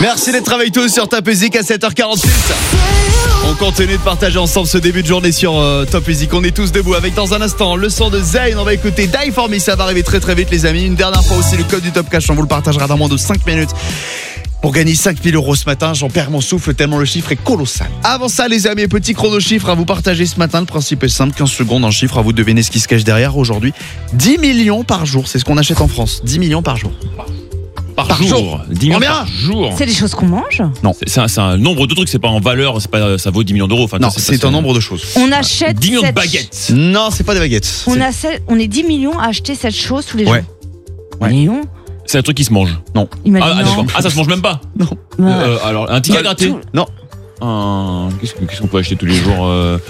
Merci d'être avec tous sur Top Music à 7h48. On continue de partager ensemble ce début de journée sur Top Music. On est tous debout avec dans un instant le son de Zayn. On va écouter Die For Me. Ça va arriver très très vite les amis. Une dernière fois aussi le code du Top Cash. On vous le partagera dans moins de 5 minutes. Pour gagner 5 000 € ce matin, j'en perds mon souffle tellement le chiffre est colossal. Avant ça les amis, petit chrono chiffre à vous partager ce matin. Le principe est simple, 15 secondes, un chiffre à vous deviner ce qui se cache derrière aujourd'hui. 10 millions par jour, c'est ce qu'on achète en France. 10 millions par jour. Par jour. 10 millions par jour. C'est des choses qu'on mange? Non. C'est un nombre de trucs, c'est pas en valeur, c'est pas, ça vaut 10 millions d'euros. Enfin, non, c'est un nombre de choses. On achète 10 millions de baguettes. Non, c'est pas des baguettes. On est 10 millions à acheter cette chose tous les jours. Ouais. Millions. C'est un truc qui se mange. Non. D'accord. Ah, ça se mange même pas. Non. Alors, un ticket à gratter. Non. Qu'est-ce qu'on peut acheter tous les jours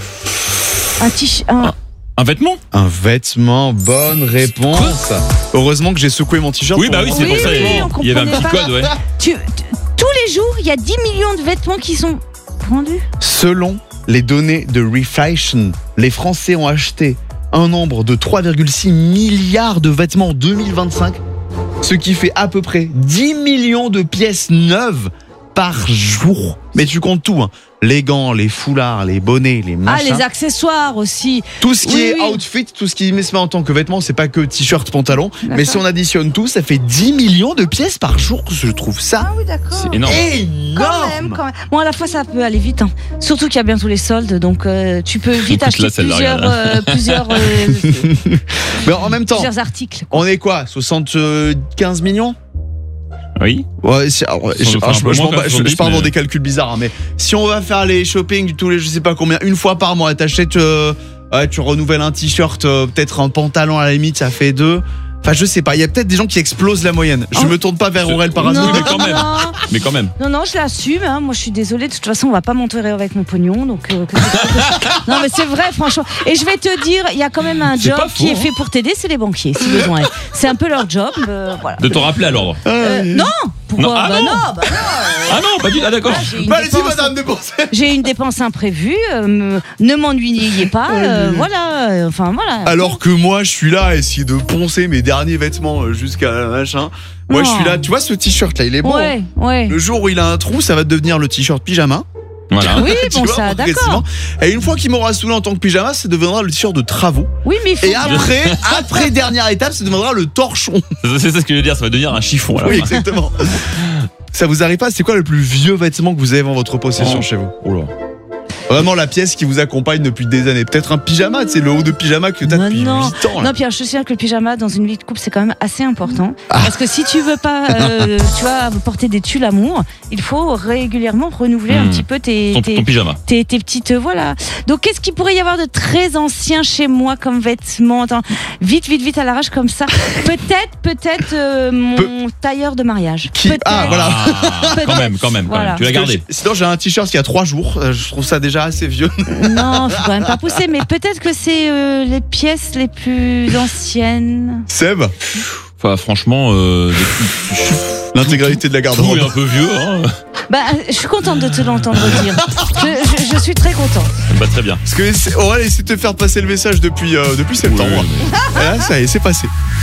Un vêtement. Un vêtement, bonne réponse. Heureusement que j'ai secoué mon t-shirt. Oui, bah oui, c'est pour ça. Il y avait un petit code, ouais. Tous les jours, il y a 10 millions de vêtements qui sont vendus. Selon les données de Refashion, les Français ont acheté un nombre de 3,6 milliards de vêtements en 2025, ce qui fait à peu près 10 millions de pièces neuves par jour. Mais tu comptes tout, hein. Les gants, les foulards, les bonnets, les machins. Ah, les accessoires aussi. Tout ce qui est outfit, tout ce qui se met en tant que vêtement, c'est pas que t-shirt, pantalon. D'accord. Mais si on additionne tout, ça fait 10 millions de pièces par jour. Je trouve ça d'accord. C'est énorme. énorme. Quand même. Bon, à la fois, ça peut aller vite. Hein. Surtout qu'il y a bientôt les soldes, donc tu peux vite Écoute, acheter là, plusieurs Mais en même temps, articles. on est quoi, 75 millions? Oui. Ouais, je pars dans des calculs bizarres, hein, mais si on va faire les shopping tous les je sais pas combien, une fois par mois, t'achètes, tu renouvelles un t-shirt, peut-être un pantalon à la limite, ça fait 2. Enfin, je sais pas, il y a peut-être des gens qui explosent la moyenne. Je me tourne pas vers Aurel par hasard. Mais quand même. Non, je l'assume. Hein. Moi, je suis désolée. De toute façon, on va pas m'enterrer avec mon pognon. Donc, non, mais c'est vrai, franchement. Et je vais te dire, il y a quand même un job qui est fait pour t'aider, c'est les banquiers, si besoin. C'est un peu leur job. Voilà. De te rappeler à l'ordre. Non. Pourquoi? Non. Ah non, pas du tout. Ah d'accord. Allez-y, madame, dépensez. J'ai une dépense imprévue. Ne m'ennuyez pas. Voilà. Enfin, voilà. Alors que moi, je suis là à essayer de poncer mes derniers vêtements jusqu'à machin. Moi, je suis là. Tu vois, ce t-shirt là, il est bon. Ouais. Le jour où il a un trou, ça va devenir le t-shirt pyjama. Voilà. Oui, Tu bon, vois, ça, progressivement. d'accord. Et une fois qu'il m'aura saoulé en tant que pyjama, ça deviendra le t-shirt de travaux. Oui, mais il faut Et bien. après dernière étape, ça deviendra le torchon. C'est ça ce que je veux dire, ça va devenir un chiffon. Oui, exactement. Ça vous arrive pas? C'est quoi le plus vieux vêtement que vous avez en votre possession chez vous? Oh là. Vraiment la pièce qui vous accompagne depuis des années. Peut-être un pyjama, c'est le haut de pyjama que t'as depuis 8 ans. Là. Non, Pierre, je te souviens que le pyjama dans une vie de couple, c'est quand même assez important. Parce que si tu veux pas, tu vois, porter des tulles amour, il faut régulièrement renouveler un petit peu ton pyjama. Tes petites, voilà. Donc, qu'est-ce qu'il pourrait y avoir de très ancien chez moi comme vêtements? Attends, vite à l'arrache comme ça. Peut-être mon tailleur de mariage. Voilà. Quand même. Voilà. Tu l'as gardé. Sinon, j'ai un t-shirt qui a 3 jours. Je trouve ça déjà assez vieux. Non, faut quand même pas pousser, mais peut-être que c'est les pièces les plus anciennes. Seb, Enfin, franchement, l'intégralité de la tout garde-robe. est un peu vieux. Hein. Bah, je suis contente de te l'entendre dire. Je suis très contente. Bah, très bien. Parce que Aurel essaie de te faire passer le message depuis septembre. Oui. Et là, ça y est, c'est passé.